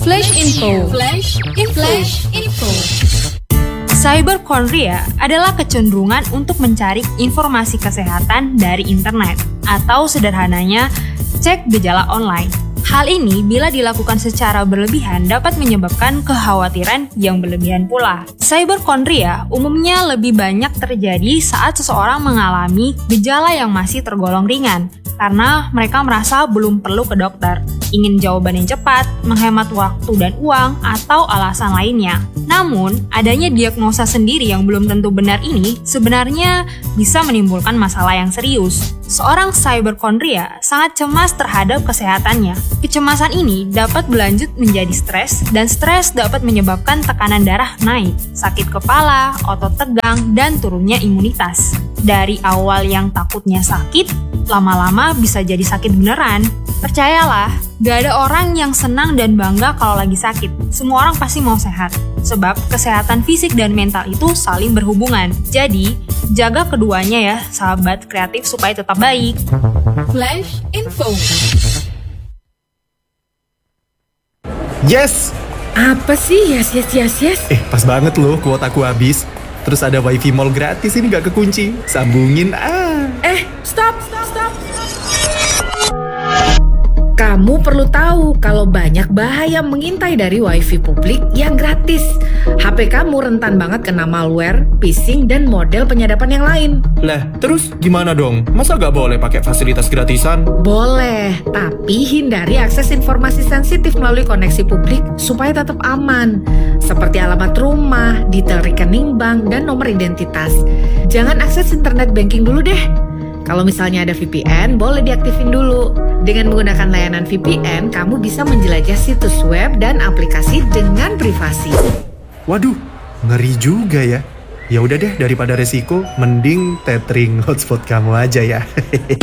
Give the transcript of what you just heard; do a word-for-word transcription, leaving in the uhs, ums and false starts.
Flash Info. Flash Info. Flash Info. Cyberchondria adalah kecenderungan untuk mencari informasi kesehatan dari internet atau sederhananya cek gejala online. Hal ini bila dilakukan secara berlebihan dapat menyebabkan kekhawatiran yang berlebihan pula. Cyberchondria umumnya lebih banyak terjadi saat seseorang mengalami gejala yang masih tergolong ringan karena mereka merasa belum perlu ke dokter, ingin jawaban yang cepat, menghemat waktu dan uang, atau alasan lainnya. Namun, adanya diagnosa sendiri yang belum tentu benar ini sebenarnya bisa menimbulkan masalah yang serius. Seorang cyberchondria sangat cemas terhadap kesehatannya. Kecemasan ini dapat berlanjut menjadi stres, dan stres dapat menyebabkan tekanan darah naik, sakit kepala, otot tegang, dan turunnya imunitas. Dari awal yang takutnya sakit, lama-lama bisa jadi sakit beneran. Percayalah, gak ada orang yang senang dan bangga kalau lagi sakit. Semua orang pasti mau sehat, sebab kesehatan fisik dan mental itu saling berhubungan. Jadi, jaga keduanya ya, sahabat kreatif, supaya tetap baik. Flash Info. Yes! Apa sih yes yes yes yes? Eh, pas banget loh, kuotaku habis. Terus ada wifi mall gratis, ini gak kekunci. Sambungin ah. Eh, stop, stop, stop. Kamu perlu tahu kalau banyak bahaya mengintai dari wifi publik yang gratis. H P kamu rentan banget kena malware, phishing, dan model penyadapan yang lain. Lah, terus gimana dong? Masa gak boleh pakai fasilitas gratisan? Boleh, tapi hindari akses informasi sensitif melalui koneksi publik supaya tetap aman. Seperti alamat rumah, detail rekening bank, dan nomor identitas. Jangan akses internet banking dulu deh. Kalau misalnya ada V P N, boleh diaktifin dulu. Dengan menggunakan layanan V P N, kamu bisa menjelajah situs web dan aplikasi dengan privasi. Waduh, ngeri juga ya. Ya udah deh, daripada resiko, mending tethering hotspot kamu aja ya.